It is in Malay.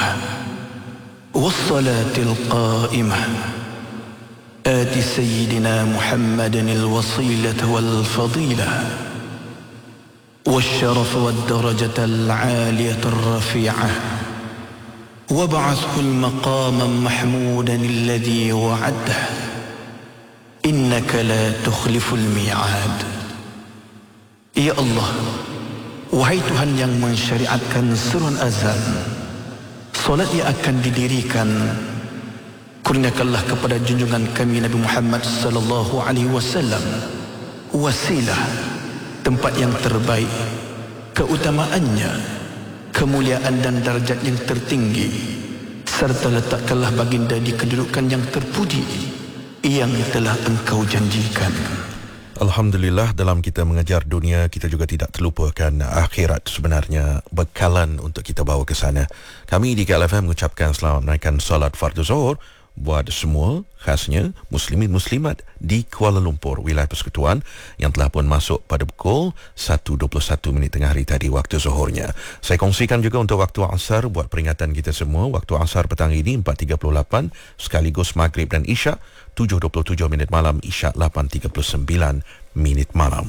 الدائمة والصلاة القائمة آت سيدنا محمدا الوصيلة والفضيلة والشرف والدرجة العالية الرفيعة وابعثه المقاما محمودا الذي وعده إنك لا تخلف الميعاد. Ya Allah, wahai Tuhan yang mensyariatkan seruan azan, solat yang akan didirikan, kurniakanlah kepada junjungan kami Nabi Muhammad sallallahu alaihi wasallam wasilah, tempat yang terbaik, keutamaannya, kemuliaan dan darjat yang tertinggi, serta letakkanlah baginda di kedudukan yang terpuji yang telah Engkau janjikan. Alhamdulillah, dalam kita mengejar dunia, kita juga tidak terlupakan akhirat. Sebenarnya bekalan untuk kita bawa ke sana. Kami di KLFM mengucapkan selamat menaikkan solat fardu zuhur buat semua, khasnya muslimin muslimat di Kuala Lumpur, wilayah persekutuan, yang telah pun masuk pada pukul 1.21 tengah hari tadi waktu zuhurnya. Saya kongsikan juga untuk waktu asar buat peringatan kita semua. Waktu asar petang ini 4.38 sekaligus maghrib dan isyak 7.27 malam, isyak 8.39 malam.